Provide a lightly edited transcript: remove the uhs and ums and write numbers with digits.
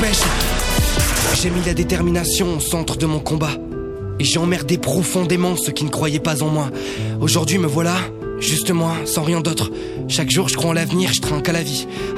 mèche. J'ai mis la détermination au centre de mon combat. Et j'ai emmerdé profondément ceux qui ne croyaient pas en moi. Aujourd'hui me voilà, juste moi, sans rien d'autre. Chaque jour je crois en l'avenir, je trinque à la vie.